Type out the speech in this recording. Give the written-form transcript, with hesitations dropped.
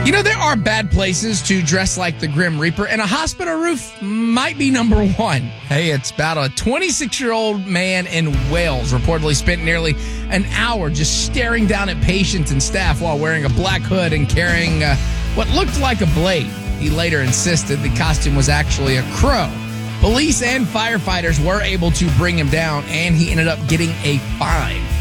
You know, there are bad places to dress like the Grim Reaper, and a hospital roof might be number one. Hey, it's about a 26-year-old man in Wales reportedly spent nearly an hour just staring down at patients and staff while wearing a black hood and carrying what looked like a blade. He later insisted the costume was actually a crow. Police and firefighters were able to bring him down, and he ended up getting a fine.